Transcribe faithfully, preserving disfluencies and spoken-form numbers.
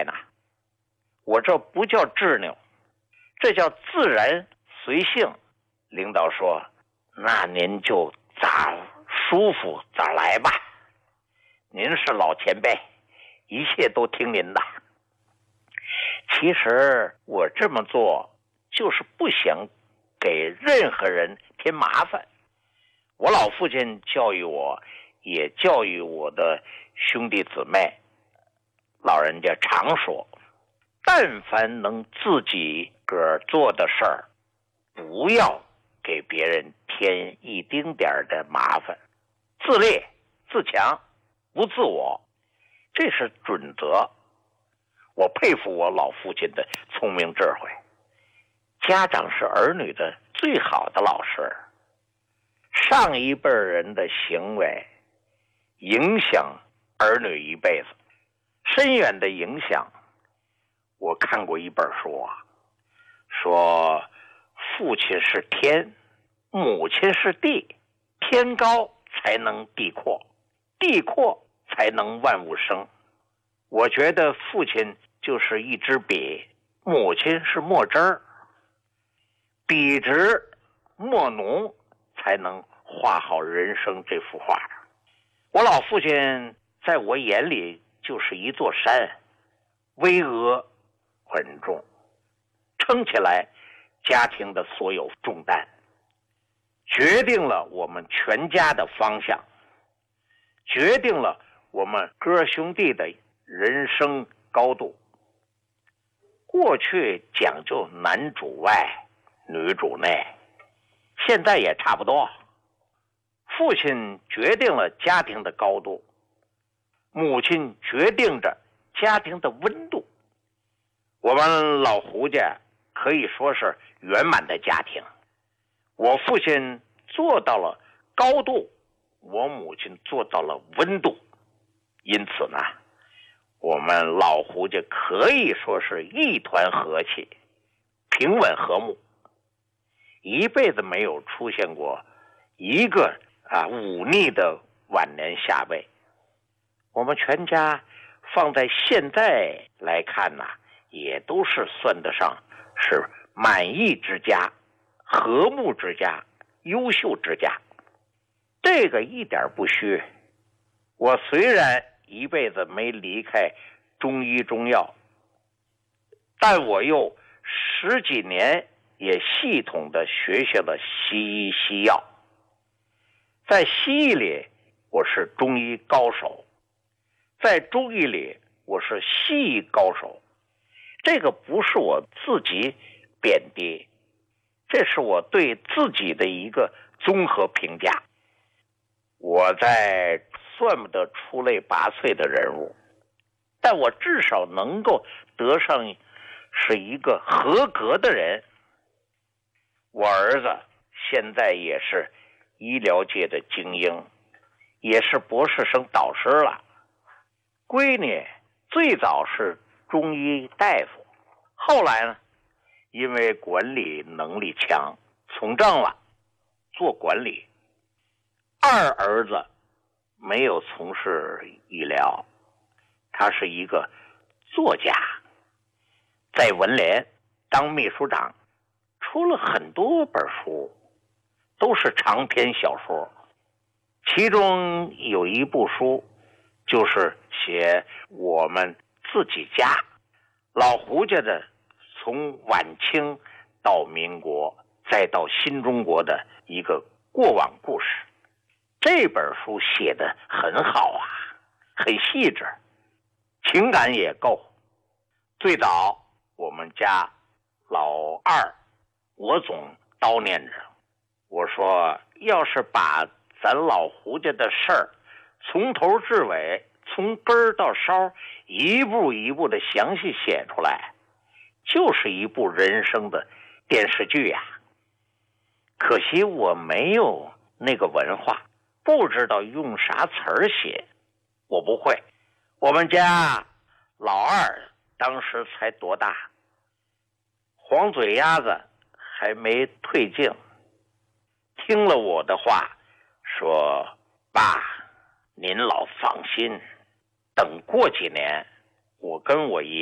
来呢。我这不叫执拗，这叫自然随性。领导说，那您就咋舒服咋来吧，您是老前辈，一切都听您的。其实我这么做就是不想给任何人添麻烦。我老父亲教育我，也教育我的兄弟姊妹，老人家常说，但凡能自己个做的事儿，不要给别人添一丁点的麻烦，自立自强，不自我，这是准则。我佩服我老父亲的聪明智慧。家长是儿女的最好的老师，上一辈人的行为影响儿女一辈子，深远的影响。我看过一本书啊，说父亲是天，母亲是地，天高才能地阔，地阔才能万物生。我觉得父亲就是一支笔，母亲是墨汁儿，笔直墨浓，才能画好人生这幅画。我老父亲在我眼里就是一座山，巍峨稳重，撑起来家庭的所有重担，决定了我们全家的方向，决定了我们哥兄弟的人生高度。过去讲究男主外女主内，现在也差不多。父亲决定了家庭的高度，母亲决定着家庭的温度。我们老胡家可以说是圆满的家庭，我父亲做到了高度，我母亲做到了温度。因此呢，我们老胡家可以说是一团和气，平稳和睦，一辈子没有出现过一个啊忤逆的晚年下辈。我们全家放在现在来看呢，也都是算得上是满意之家，和睦之家，优秀之家。这个一点不虚。我虽然一辈子没离开中医中药，但我又十几年也系统的学习了西医西药。在西医里我是中医高手，在中医里我是西医高手。这个不是我自己贬低，这是我对自己的一个综合评价。我在算不得出类拔萃的人物，但我至少能够得上是一个合格的人。我儿子现在也是医疗界的精英，也是博士生导师了。闺女最早是中医大夫，后来呢，因为管理能力强，从政了，做管理。二儿子没有从事医疗，他是一个作家，在文联当秘书长，出了很多本书，都是长篇小说。其中有一部书就是写我们自己家老胡家的从晚清到民国再到新中国的一个过往故事。这本书写得很好啊，很细致，情感也够。最早我们家老二，我总叨念着，我说要是把咱老胡家的事儿从头至尾，从根儿到梢，一步一步的详细写出来，就是一部人生的电视剧呀。可惜我没有那个文化，不知道用啥词儿写，我不会。我们家老二当时才多大，黄嘴鸭子还没退境，听了我的话说，爸，您老放心，等过几年我跟我爷